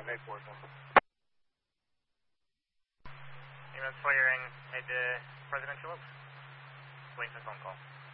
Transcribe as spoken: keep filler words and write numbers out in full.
make four one. E M S four, you're in at the Presidential Oaks. Waiting for phone call.